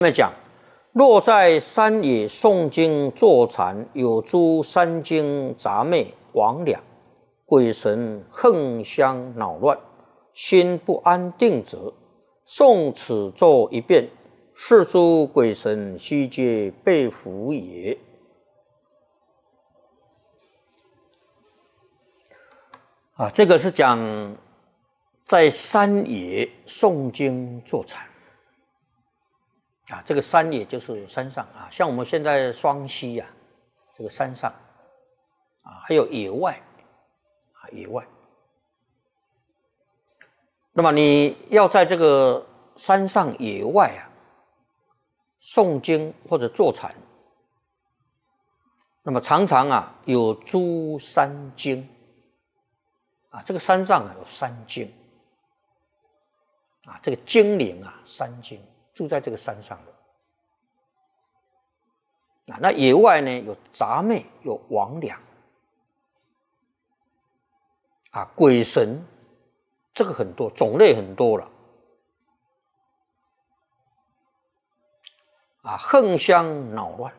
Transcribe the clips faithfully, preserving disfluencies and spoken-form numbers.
面讲，若在山野诵经坐禅，有诸山精杂魅魍魉，鬼神横相恼乱，心不安定者，诵此咒一遍，是诸鬼神悉皆被伏也。啊，这个是讲在山野诵经坐禅。啊，这个山野就是山上啊，像我们现在双溪啊，这个山上啊，还有野外啊，野外。那么你要在这个山上野外啊，诵经或者坐禅，那么常常啊有诸山精啊，这个山上啊有山精啊，这个精灵啊，山精。住在这个山上的啊，那野外呢有杂魅，有魍魉啊，鬼神，这个很多种类很多了啊，横相恼乱。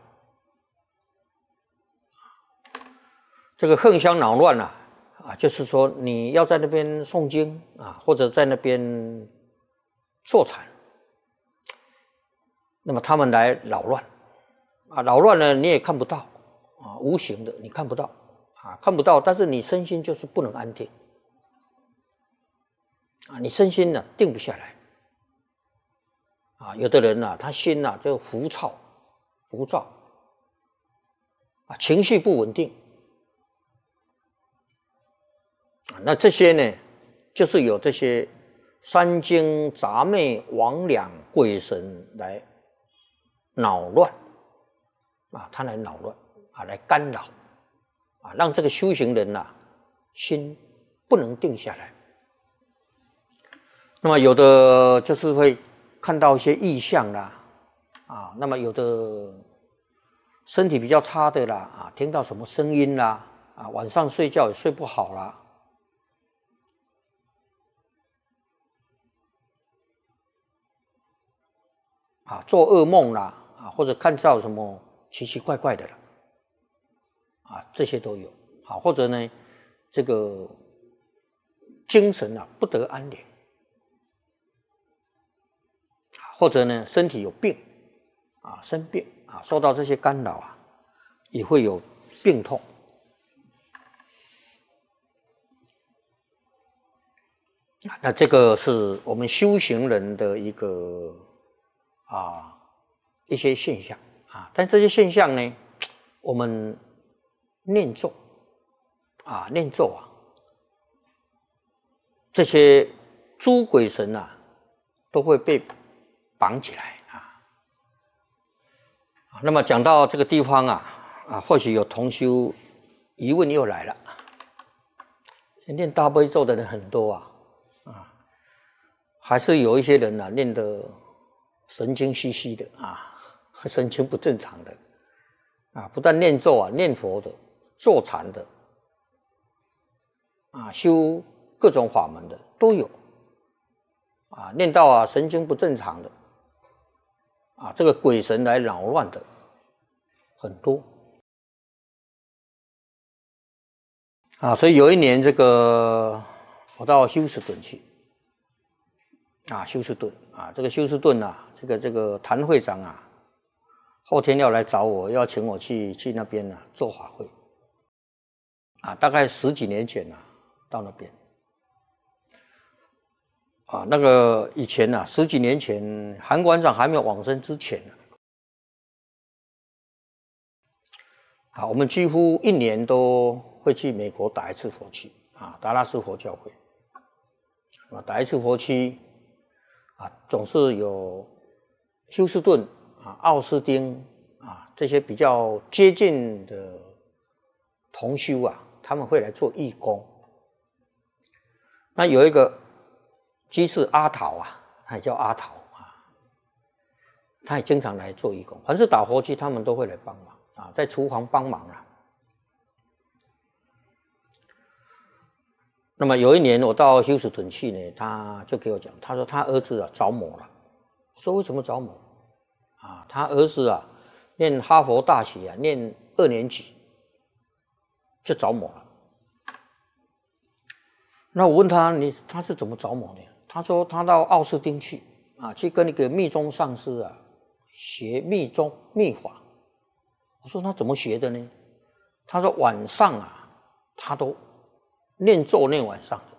这个横相恼乱啊，啊，就是说你要在那边诵经啊，或者在那边坐禅。那么他们来扰乱啊，扰乱呢你也看不到啊，无形的你看不到啊，看不到，但是你身心就是不能安定啊，你身心呢定不下来啊，有的人呢、啊、他心呢、啊、就浮躁、浮躁啊，情绪不稳定啊，那这些呢就是有这些山精杂魅魍魉鬼神来恼乱啊，他来恼乱啊，来干扰啊，让这个修行人呐、啊、心不能定下来。那么有的就是会看到一些异象啦啊，那么有的身体比较差的啦啊，听到什么声音啦啊，晚上睡觉也睡不好啦。啊，做噩梦啦，啊，或者看到什么奇奇怪怪的了，啊，这些都有啊，或者呢，这个精神啊不得安宁，啊，或者呢身体有病，啊，生病啊，受到这些干扰啊，也会有病痛。那这个是我们修行人的一个。啊，一些现象啊，但这些现象呢，我们念咒啊，念咒啊，这些诸鬼神啊，都会被绑起来啊。那么讲到这个地方啊，啊，或许有同修疑问又来了，念大悲咒的人很多啊，啊，还是有一些人啊念的。神经兮兮的啊，神经不正常的啊，不但念咒啊、念佛的、坐禅的啊、修各种法门的都有啊，念到啊神经不正常的啊，这个鬼神来扰乱的很多啊，所以有一年这个我到休斯顿去。啊，休斯顿啊，这个休斯顿啊，这个这个谭会长啊，后天要来找我，要请我去去那边啊做法会啊，大概十几年前啊，到那边啊，那个以前啊，十几年前韩馆长还没有往生之前啊，我们几乎一年都会去美国打一次佛七啊，达拉斯佛教会啊，打一次佛七。啊，总是有休斯顿啊、奥斯汀啊这些比较接近的同修啊，他们会来做义工。那有一个居士阿桃啊，他也叫阿桃啊，他也经常来做义工。凡是打佛七，他们都会来帮忙啊，在厨房帮忙啊。那么有一年我到休斯顿去呢，他就给我讲，他说他儿子啊着魔了。我说为什么着魔？ 啊，他儿子啊，念哈佛大学啊，念二年级就着魔了。那我问他，你他是怎么着魔的？他说他到奥斯汀去啊，去跟一个密宗上师啊学密宗密法。我说他怎么学的呢？他说晚上啊，他都念咒念晚上，